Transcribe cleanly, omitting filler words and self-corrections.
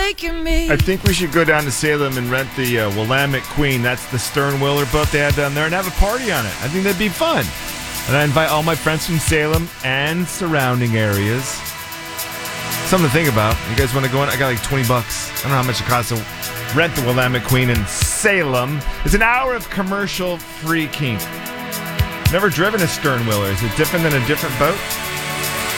making me. I think we should go down to Salem and rent the Willamette Queen. That's the stern-wheeler boat they had down there, and have a party on it. I think that'd be fun. And I invite all my friends from Salem and surrounding areas. Something to think about. You guys want to go in? I got like $20. I don't know how much it costs to rent the Willamette Queen in Salem. It's an hour of commercial-free kink. Never driven a stern-wheeler. Is it different than a different boat?